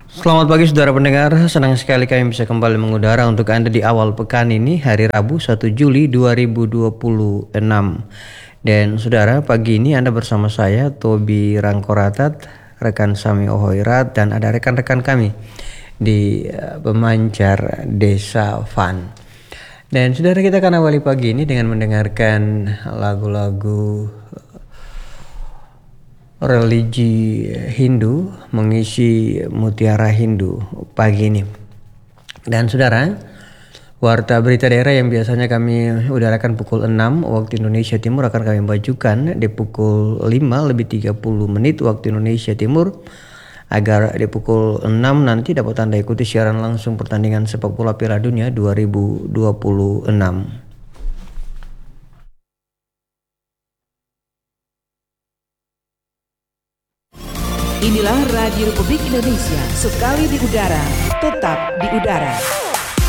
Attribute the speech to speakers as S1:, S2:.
S1: Selamat pagi saudara pendengar, senang sekali kami bisa kembali mengudara untuk Anda di awal pekan ini, hari Rabu 1 Juli 2026. Dan saudara, pagi ini Anda bersama saya, Tobi Rangkoratat, rekan Sami Ohoirat, dan ada rekan-rekan kami di Pemancar Desa Fan. Dan saudara, kita akan awali pagi ini dengan mendengarkan lagu-lagu religi Hindu mengisi Mutiara Hindu pagi ini. Dan saudara, warta berita daerah yang biasanya kami udarakan pukul 6 waktu Indonesia Timur akan kami bajukan di pukul 5:30 waktu Indonesia Timur, agar di pukul 6 nanti dapat Anda ikuti siaran langsung pertandingan sepak bola Piala Dunia 2026.
S2: Inilah Radio Republik Indonesia, sekali di udara, tetap di udara.